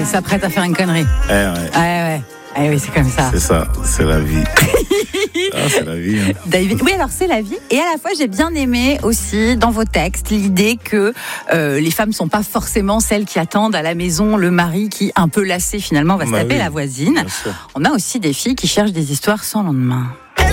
s'apprête à faire une connerie. Ouais. Eh oui, c'est comme ça. C'est ça, c'est la vie. C'est la vie. Hein. David, oui, alors c'est la vie. Et à la fois, j'ai bien aimé aussi dans vos textes l'idée que les femmes sont pas forcément celles qui attendent à la maison le mari qui, un peu lassé finalement, va se taper la voisine. On a aussi des filles qui cherchent des histoires sans lendemain.